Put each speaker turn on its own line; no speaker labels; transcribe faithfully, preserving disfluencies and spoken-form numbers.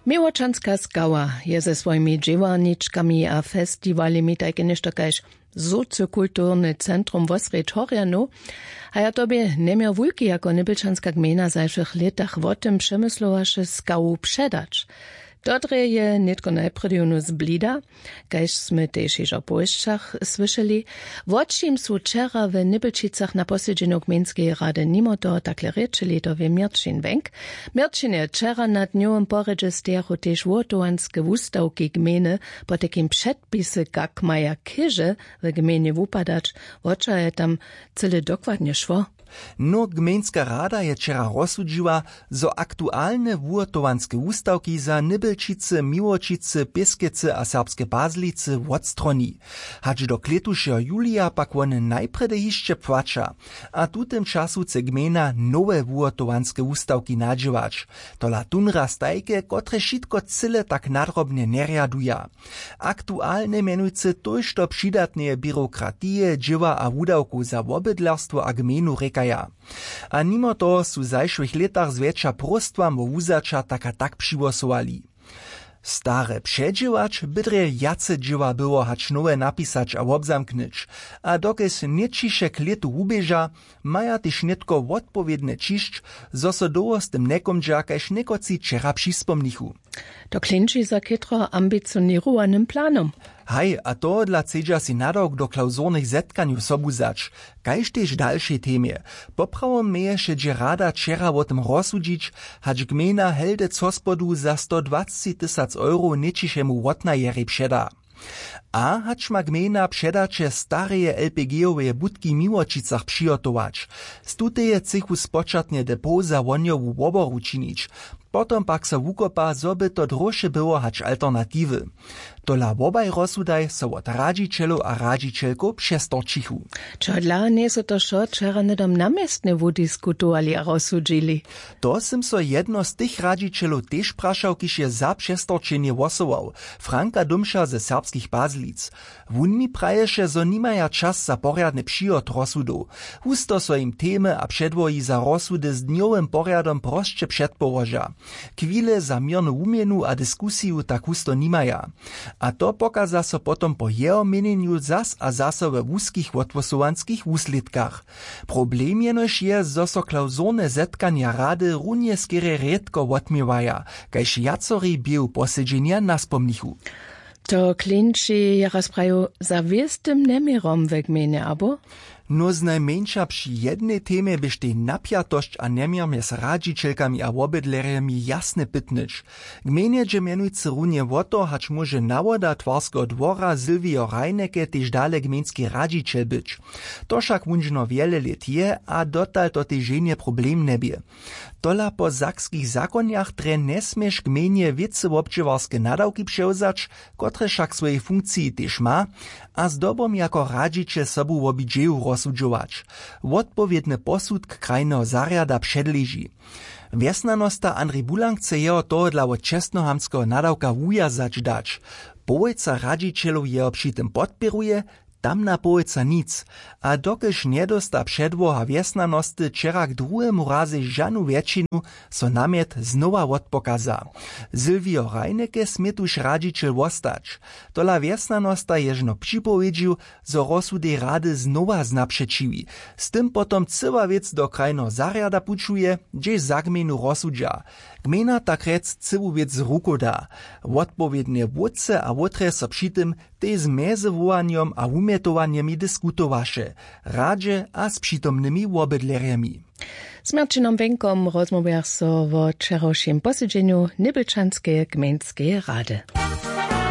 Miłoczanska skała je ze swoimi dźěwarničkami a festiwalami tajke nešto kaž sociokulturny centrum Wosreć Horjanu, a ja tobie nie miał wulki jako Nibelčanska gmina zajszych letach o tym przemyslowaše skawu předać. Dotre je nitko najpredionu zblida, kaž sme tež iž o Połešćach słyšeli, vočim su čera v Nibelčicach na posjedženju gmenskej rade nimo to takle rečeli to je Mirčin venk. Mirčin je čera nad njom poređe stejahu tež votovanske wustavki gmene po takim předpise kak maja kyže v gmene vupadač, voča je tam cele dokładnie švo.
No gmenska rada je wczera rozsudžiła, zo aktualne wurtowanske wustawki za Nibelčice, Miłočice, Pieskece a serbskie Bazlice odstroni. Hacz do kletušeho julija pak one najprede hišće płača, a tutem czasu chce gmena nowe wurtowanske wustawki nadživač. Tola tunra stajke, kotre šitko cyle tak nadrobne nerjaduja. Aktualne menujce tož to přidatne byrokratije, dživa a wudawku za wobydlerstwo a gmenu reka. A mimo toho su w zajszłych letach zwiększa prostwa mo wuzacza taka tak przywosowali. Stare przedziewacz bydre jace dzieła było hacz nowe napisać a obzamknąć, a dokes niečišek letu ubieża, maja też netko odpowiedne čišć, zo so doło z tym nekomdża, kaž nekoci čera přispomnichu.
To klinči za kytro ambicionirovanym planom.
Haj, a to dla cedža si nadok do klauzornych zetkanju sobuzać, kaž tež dalšie temie. Poprawom meješe dže rada čera o tym rozsudzić, hacz gmena heldec hospodu za sto dwadzieścia tysięcy euro niečišemu wotnajeri předa. A hacz ma gmena předače stareje el pe ge-owe budki Miłočicach přijotować. Stuteje cechu spočatne depo za wonjowu woboru činić. Potom pak se wukopa, zo by to drožše było hacz alternatywy. Tola wobaj rozsudaj so od radžičelo a radžičelko přestorčichu.
Čo dla nie so to šo čera nedom namiestne wudiskutovali a rozsudžili?
To sem so jedno z tych radžičelov tež prašal, kiž je za přestorčenie wosował, Franka Dumša ze serbskich Bazlic. Wun mi praješe, zo nimaja čas za porjadne přijot rozsudov. Husto so im teme a předvoji za rozsudy z dniowym porjadom prosće předpołoža. Chwile za mirnu umienu a diskusiju tak husto nimaja. A to pokaza so potom po jeho meneniu zas a zase we wuskich odwosovanskich wusledkach. Problem jenož je, zo so klauzorne zetkanja rady runje skere redko odmiewaja, kaž jacori bieł posedženja naspomnichu.
To klinči je razpraju za viestim nemierom ve gmene, abo?
No znajmniejsza przy jednej temie byś tej napiatość a nemiar mjez radžičelkami a wobydlerjami jasne pytnyć. Gmenie dże mianujcy runie woto, hacz może nawoda Twarskiego dwora Sylwio Rajneke tež dale gmenski radžičel być. To však wunžno wiele let je, a dotal to tej ženje problem nebie. Tola po sakskich zakonjach dre nesmieš gmenie wiece wobdźěwarske nadawki přewzać, kotre však swojej funkcji tež ma, a z dobom jako radžičel sobu wobidźeju rozsudžować. Odpowiedny posudk krajného zariada předleží. Wjesnanosta Andrej Bulang chce jeho toho dla od čestnohamského nadawka wujazać dać. Połojca radžičelov jeho při tym podpiruje, tam na połojca nic, a dokež niedosta předvoha wjesnanosty čera k druhému razy žanu většinu, so namiet znowa odpokaza. Sylwio Rajneke smie tuž radžičel wostać. Tola wjesnanosta ježno připowiedžił, zo rozsudy rady znowa znapřečiwi. Z tym potom cyła wiec do krajného zariada pučuje, gdzie za gmenu rozsudža. Gmena tak rec cyłu wiec ruku da. Odpowiednie wódce a wotre so przy tym tej z mezewowaniem a umietowanjemi diskutowaše, radže a s přitomnymi wobydlerjemi.
S Mirčinom Venkom rozmówiach so o wczorajszym posiedzeniu Nibelčanskiej gmenskiej rady.